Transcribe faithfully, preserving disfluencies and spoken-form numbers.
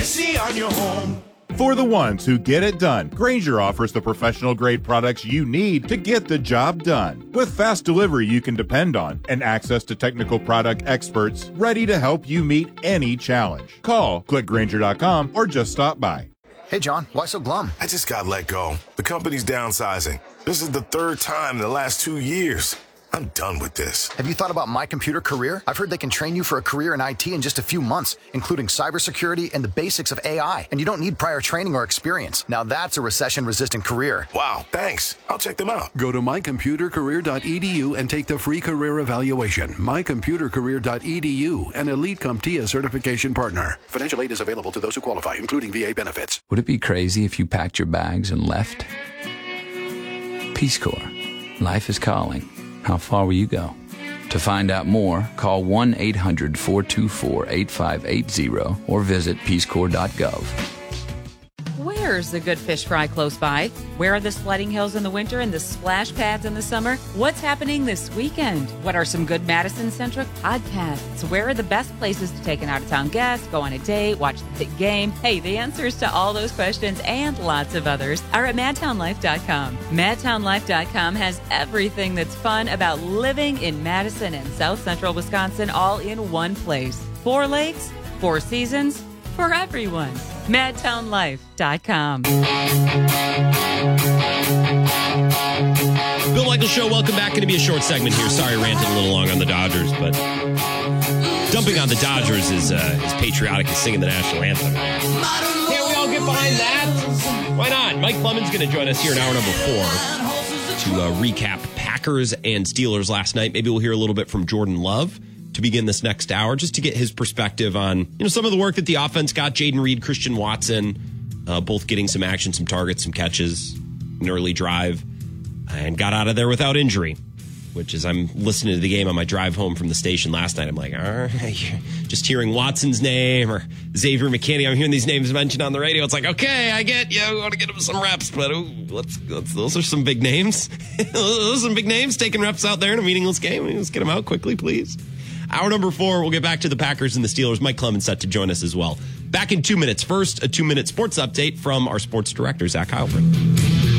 See on your home. For the ones who get it done, Grainger offers the professional-grade products you need to get the job done. With fast delivery you can depend on and access to technical product experts ready to help you meet any challenge. Call, click Grainger dot com, or just stop by. Hey, John, why so glum? I just got let go. The company's downsizing. This is the third time in the last two years. I'm done with this. Have you thought about My Computer Career? I've heard they can train you for a career in I T in just a few months, including cybersecurity and the basics of A I. And you don't need prior training or experience. Now that's a recession-resistant career. Wow, thanks. I'll check them out. Go to my computer career dot e d u and take the free career evaluation. my computer career dot e d u, an Elite CompTIA certification partner. Financial aid is available to those who qualify, including V A benefits. Would it be crazy if you packed your bags and left? Peace Corps. Life is calling. How far will you go? To find out more, call one eight hundred four two four eight five eight zero or visit peace corps dot gov. Where's the good fish fry close by? Where are the sledding hills in the winter and the splash pads in the summer? What's happening this weekend? What are some good Madison-centric podcasts? Where are the best places to take an out-of-town guest, go on a date, watch the big game? Hey, the answers to all those questions and lots of others are at madtown life dot com. madtown life dot com has everything that's fun about living in Madison and South Central Wisconsin all in one place. Four lakes, four seasons, for everyone. madtown life dot com. Bill Michaels Show, welcome back. Going to be a short segment here. Sorry, I ranted a little long on the Dodgers, but dumping on the Dodgers is uh, as patriotic as singing the national anthem. Can't we all get behind that? Why not? Mike Clemens going to join us here in hour number four to uh, recap Packers and Steelers last night. Maybe we'll hear a little bit from Jordan Love to begin this next hour, just to get his perspective on, you know, some of the work that the offense got. Jaden Reed, Christian Watson, uh, both getting some action, some targets, some catches, an early drive, and got out of there without injury, which is, I'm listening to the game on my drive home from the station last night. I'm like, all right, just hearing Watson's name or Xavier McKinney. I'm hearing these names mentioned on the radio. It's like, okay, I get you. We want to get him some reps, but ooh, let's, let's, those are some big names. Those are some big names taking reps out there in a meaningless game. Let's get them out quickly, please. Hour number four, we'll get back to the Packers and the Steelers. Mike Clemens set to join us as well. Back in two minutes. First, a two-minute sports update from our sports director, Zach Heilprin.